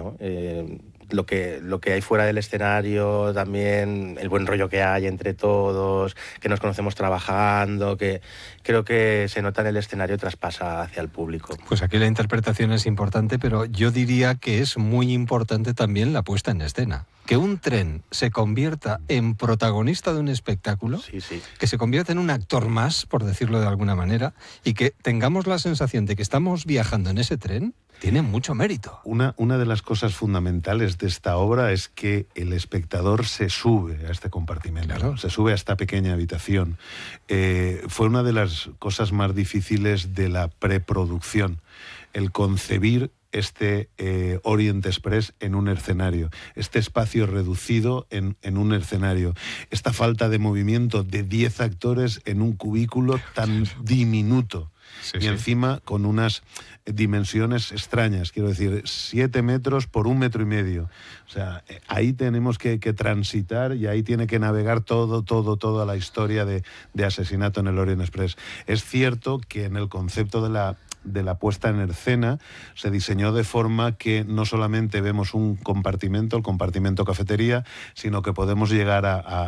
¿no? Lo que hay fuera del escenario, también el buen rollo que hay entre todos, que nos conocemos trabajando, que creo que se nota en el escenario, traspasa hacia el público. Pues aquí la interpretación es importante, pero yo diría que es muy importante también la puesta en escena. Que un tren se convierta en protagonista de un espectáculo, Sí. que se convierta en un actor más, por decirlo de alguna manera, y que tengamos la sensación de que estamos viajando en ese tren, tiene mucho mérito. Una de las cosas fundamentales de esta obra es que el espectador se sube a este compartimento, claro. Se sube a esta pequeña habitación. Fue una de las cosas más difíciles de la preproducción, el concebir este Orient Express en un escenario, este espacio reducido en un escenario, esta falta de movimiento de 10 actores en un cubículo tan diminuto. Y encima con unas dimensiones extrañas, quiero decir, 7 metros por 1,5 metros. O sea, ahí tenemos que transitar y ahí tiene que navegar toda la historia de Asesinato en el Orient Express. Es cierto que en el concepto de la puesta en escena se diseñó de forma que no solamente vemos un compartimento, el compartimento cafetería, sino que podemos llegar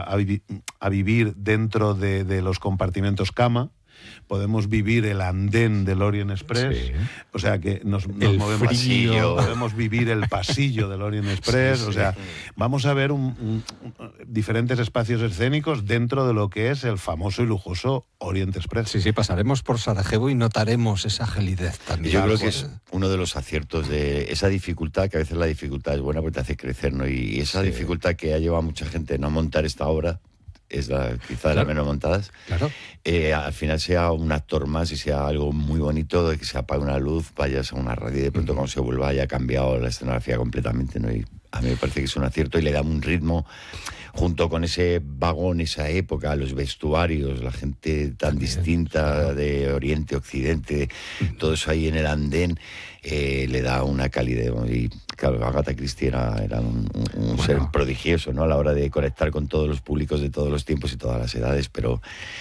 a vivir dentro de los compartimentos cama. Podemos vivir el andén del Orient Express, sí. O sea que nos movemos pasillo, podemos vivir el pasillo del Orient Express, sí. O sea, vamos a ver diferentes espacios escénicos dentro de lo que es el famoso y lujoso Orient Express. Sí, pasaremos por Sarajevo y notaremos esa gelidez también. Yo creo que es uno de los aciertos de esa dificultad, que a veces la dificultad es buena porque te hace crecer, ¿no? Y esa dificultad que ha llevado a mucha gente a no montar esta obra, es quizá de las menos montadas. Claro. Al final sea un actor más y sea algo muy bonito, de que se apague una luz, vayas a una radio y de pronto cuando se vuelva haya cambiado la escenografía completamente, ¿no? Y a mí me parece que es un acierto y le da un ritmo, junto con ese vagón, esa época, los vestuarios, la gente tan distinta de Oriente, Occidente, todo eso ahí en el andén, le da una calidez. Y claro, Agatha Christie era un ser prodigioso, ¿no? A la hora de conectar con todos los públicos de todos los tiempos y todas las edades, pero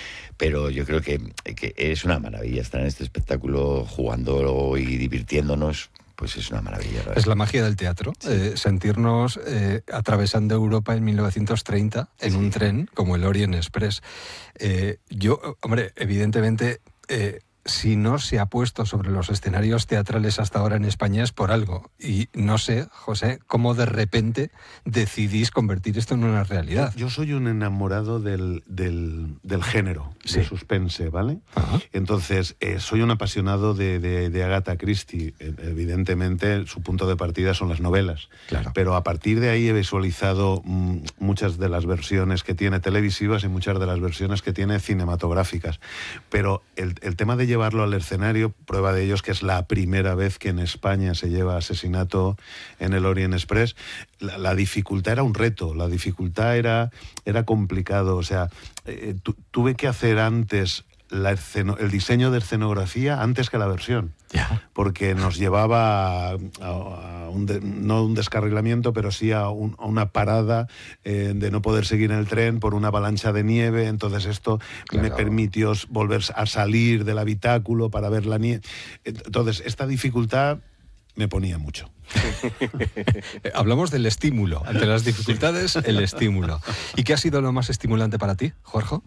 yo creo que es una maravilla estar en este espectáculo jugando y divirtiéndonos. Pues es una maravilla, ¿verdad? Es la magia del teatro, sentirnos atravesando Europa en 1930 en un tren como el Orient Express. Evidentemente, si no se ha puesto sobre los escenarios teatrales hasta ahora en España es por algo. Y no sé, José, cómo de repente decidís convertir esto en una realidad. Yo soy un enamorado del género, de suspense, ¿vale? Ajá. Entonces, soy un apasionado de Agatha Christie. Evidentemente, su punto de partida son las novelas. Claro. Pero a partir de ahí he visualizado muchas de las versiones que tiene televisivas y muchas de las versiones que tiene cinematográficas. Pero el tema de llevarlo al escenario, prueba de ello es que es la primera vez que en España se lleva Asesinato en el Orient Express. La dificultad era un reto, la dificultad era complicado, o sea, tuve que hacer antes el diseño de escenografía antes que la versión, porque nos llevaba a no un descarrilamiento, pero sí a una parada de no poder seguir en el tren por una avalancha de nieve. Entonces esto me permitió volver a salir del habitáculo para ver la nieve. Entonces esta dificultad me ponía mucho. Hablamos del estímulo, ante las dificultades, el estímulo. ¿Y qué ha sido lo más estimulante para ti, Juanjo?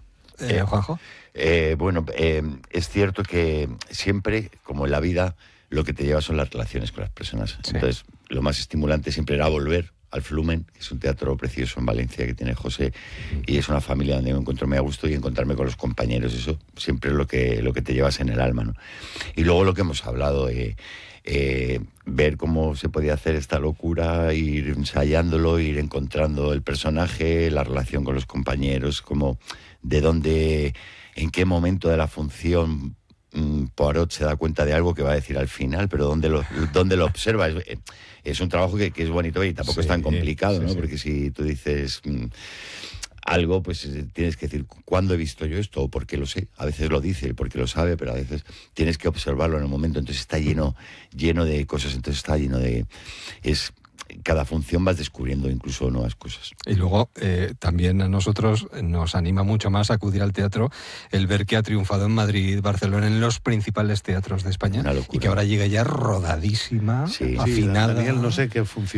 Es cierto que siempre, como en la vida, lo que te lleva son las relaciones con las personas. Sí. Entonces, lo más estimulante siempre era volver al Flumen, que es un teatro precioso en Valencia que tiene José, y es una familia donde me encuentro muy a gusto, y encontrarme con los compañeros, eso siempre es lo que te llevas en el alma, ¿no? Y luego lo que hemos hablado, ver cómo se podía hacer esta locura, ir ensayándolo, ir encontrando el personaje, la relación con los compañeros, como de dónde, en qué momento de la función Poirot se da cuenta de algo que va a decir al final, pero dónde lo observa. Es un trabajo que es bonito y tampoco es tan complicado, ¿no? Porque si tú dices algo, pues tienes que decir ¿cuándo he visto yo esto? O ¿por qué lo sé? A veces lo dice porque lo sabe, pero a veces tienes que observarlo en el momento. Entonces está lleno de cosas, entonces está lleno de... Cada función vas descubriendo incluso nuevas cosas. Y luego también a nosotros nos anima mucho más acudir al teatro el ver que ha triunfado en Madrid, Barcelona, en los principales teatros de España, y que ahora llega ya rodadísima, afinada. Daniel, no sé qué función